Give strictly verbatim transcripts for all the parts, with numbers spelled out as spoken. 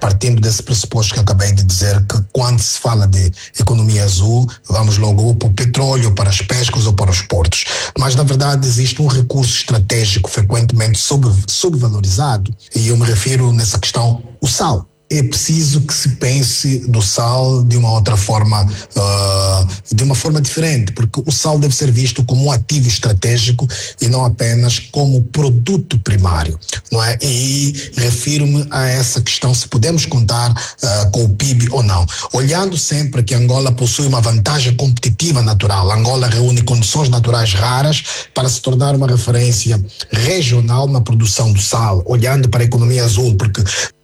partindo desse pressuposto que acabei de dizer, que quando se fala de economia azul, vamos logo para o petróleo, para as pescas ou para os portos. Mas, na verdade, existe um recurso estratégico frequentemente sub, subvalorizado, e eu me refiro nessa questão, o sal. É preciso que se pense do sal de uma outra forma, uh, de uma forma diferente, porque o sal deve ser visto como um ativo estratégico e não apenas como produto primário, não é? E refiro-me a essa questão, se podemos contar uh, com o P I B ou não. Olhando sempre que Angola possui uma vantagem competitiva natural, Angola reúne condições naturais raras para se tornar uma referência regional na produção do sal, olhando para a economia azul, porque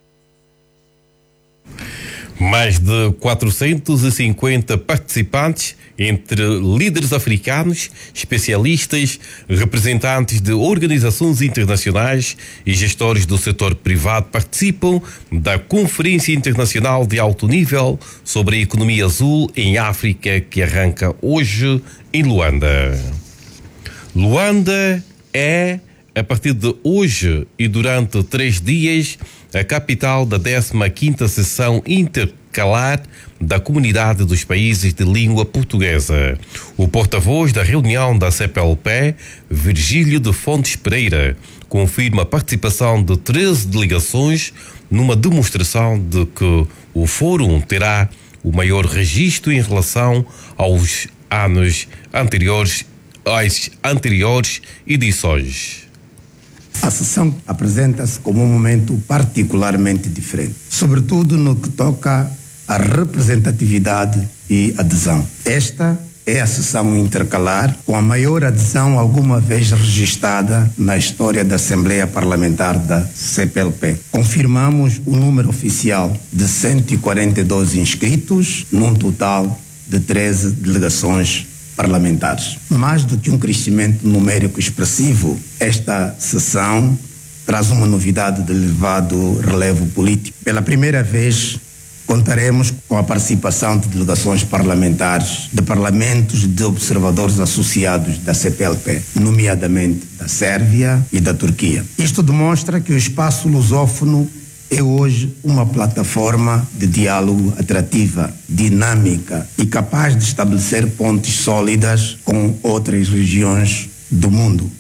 mais de quatrocentos e cinquenta participantes, entre líderes africanos, especialistas, representantes de organizações internacionais e gestores do setor privado, participam da Conferência Internacional de Alto Nível sobre a Economia Azul em África, que arranca hoje em Luanda. Luanda é, a partir de hoje e durante três dias, a capital da décima quinta Sessão Intercalar da Comunidade dos Países de Língua Portuguesa. O porta-voz da reunião da C P L P, Virgílio de Fontes Pereira, confirma a participação de treze delegações numa demonstração de que o fórum terá o maior registro em relação aos anos anteriores, às anteriores edições. A sessão apresenta-se como um momento particularmente diferente, sobretudo no que toca à representatividade e adesão. Esta é a sessão intercalar com a maior adesão alguma vez registada na história da Assembleia Parlamentar da C P L P. Confirmamos o número oficial de cento e quarenta e dois inscritos, num total de treze delegações parlamentares. Mais do que um crescimento numérico expressivo, esta sessão traz uma novidade de elevado relevo político. Pela primeira vez, contaremos com a participação de delegações parlamentares de parlamentos de observadores associados da C P L P, nomeadamente da Sérvia e da Turquia. Isto demonstra que o espaço lusófono é hoje uma plataforma de diálogo atrativa, dinâmica e capaz de estabelecer pontes sólidas com outras regiões do mundo.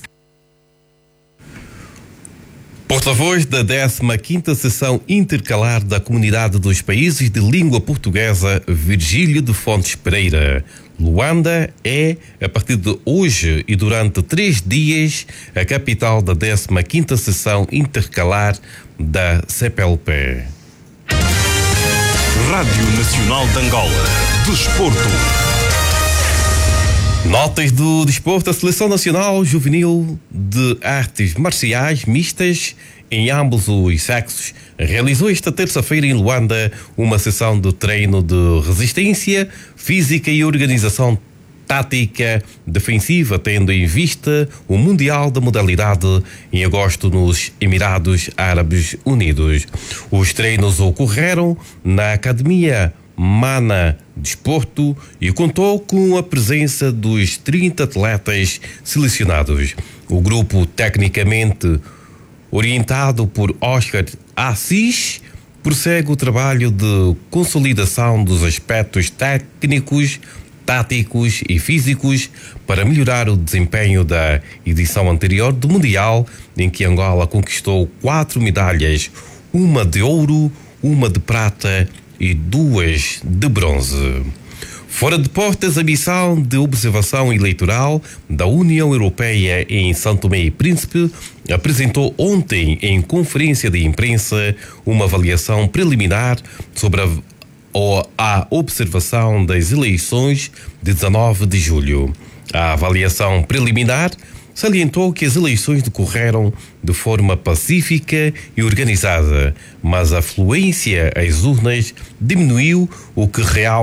Porta-voz da décima quinta Sessão Intercalar da Comunidade dos Países de Língua Portuguesa, Virgílio de Fontes Pereira. Luanda é, a partir de hoje e durante três dias, a capital da décima quinta Sessão Intercalar da C P L P. Rádio Nacional de Angola. Desporto. Notas do desporto. A Seleção Nacional Juvenil de Artes Marciais Mistas em ambos os sexos realizou esta terça-feira em Luanda uma sessão de treino de resistência física e organização tática defensiva, tendo em vista o Mundial da modalidade em agosto nos Emirados Árabes Unidos. Os treinos ocorreram na Academia Mana Desporto e contou com a presença dos trinta atletas selecionados. O grupo, tecnicamente orientado por Oscar Assis, prossegue o trabalho de consolidação dos aspectos técnicos, táticos e físicos para melhorar o desempenho da edição anterior do Mundial, em que Angola conquistou quatro medalhas, uma de ouro, uma de prata e duas de bronze. Fora de portas, a missão de observação eleitoral da União Europeia em São Tomé e Príncipe apresentou ontem, em conferência de imprensa, uma avaliação preliminar sobre a, a observação das eleições de dezanove de julho. A avaliação preliminar salientou que as eleições decorreram de forma pacífica e organizada, mas a afluência às urnas diminuiu, o que real